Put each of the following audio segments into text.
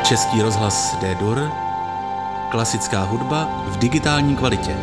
Český rozhlas D-Dur, klasická hudba v digitální kvalitě.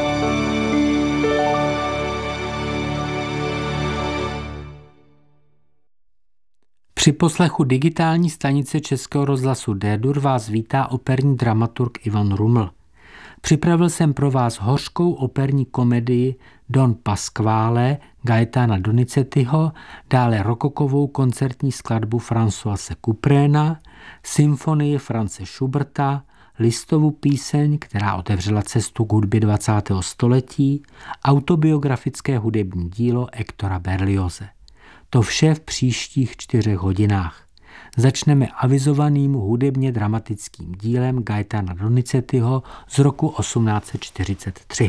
Při poslechu digitální stanice Českého rozhlasu D-Dur vás vítá operní dramaturg Ivan Ruml. Připravil jsem pro vás hořkou operní komedii Don Pasquale Gaetana Donizettiho, dále rokokovou koncertní skladbu Françoise Couperéna, symfonii Franze Schuberta, Listovu píseň, která otevřela cestu k hudbě 20. století, autobiografické hudební dílo Hectora Berlioze. To vše v příštích 4 hodinách. Začneme avizovaným hudebně dramatickým dílem Gaetana Donizettiho z roku 1843.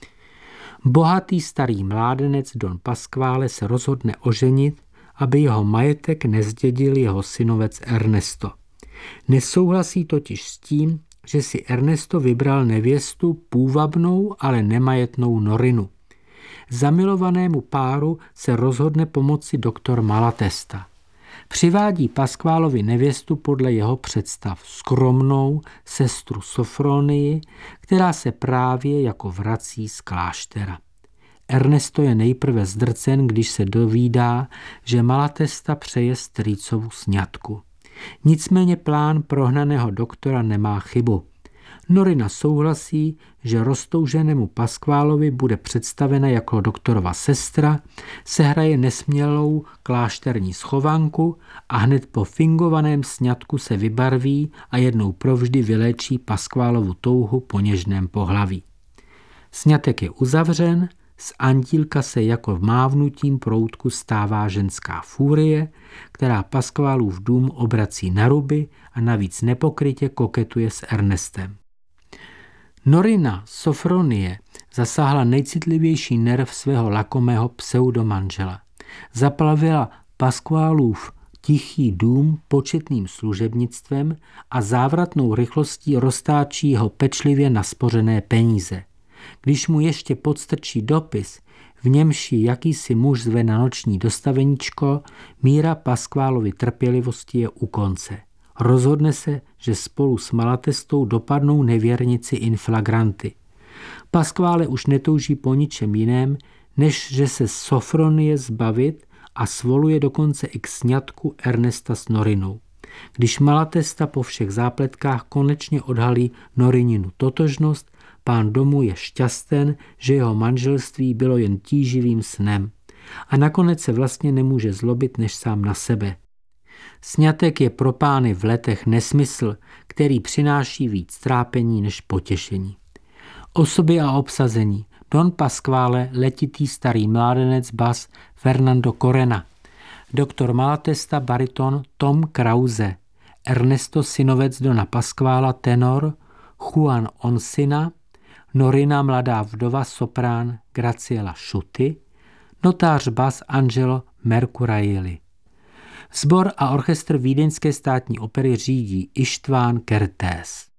Bohatý starý mládenec Don Pasquale se rozhodne oženit, aby jeho majetek nezdědil jeho synovec Ernesto. Nesouhlasí totiž s tím, že si Ernesto vybral nevěstu půvabnou, ale nemajetnou Norinu. Zamilovanému páru se rozhodne pomoci doktor Malatesta. Přivádí Pasqualovi nevěstu podle jeho představ, skromnou sestru Sofronii, která se právě jako vrací z kláštera. Ernesto je nejprve zdrcen, když se dovídá, že Malatesta přeje strýcovu sňatku. Nicméně plán prohnaného doktora nemá chybu. Norina souhlasí, že roztouženému Pasqualovi bude představena jako doktorova sestra, sehraje nesmělou klášterní schovanku a hned po fingovaném sňatku se vybarví a jednou provždy vyléčí Pasqualovu touhu po něžném pohlaví. Sňatek je uzavřen, z andílka se jako mávnutím proutku stává ženská fúrie, která Pasqualův dům obrací na ruby a navíc nepokrytě koketuje s Ernestem. Norina Sofronie zasáhla nejcitlivější nerv svého lakomého pseudomanžela. Zaplavila Pasqualův tichý dům početným služebnictvem a závratnou rychlostí roztáčí jeho pečlivě naspořené peníze. Když mu ještě podstrčí dopis, v němž jakýsi muž zve na noční dostaveníčko, míra Pasqualovy trpělivosti je u konce. Rozhodne se, že spolu s Malatestou dopadnou nevěrnici in flagranti. Pasquale už netouží po ničem jiném, než že se Sofronie zbavit a svoluje dokonce i k sňatku Ernesta s Norinou. Když Malatesta po všech zápletkách konečně odhalí Norininu totožnost, pán domu je šťasten, že jeho manželství bylo jen tíživým snem. A nakonec se vlastně nemůže zlobit než sám na sebe. Sňatek je pro pány v letech nesmysl, který přináší víc trápení než potěšení. Osoby a obsazení. Don Pasquale, letitý starý mládenec bas Fernando Corena. Doktor Malatesta, bariton Tom Krause. Ernesto, synovec Dona Pasquala, tenor Juan Onsina. Norina, mladá vdova, soprán Graciela Schuty. Notář bas Angelo Mercurielli. Sbor a orchestr Vídeňské státní opery řídí Ištván Kertész.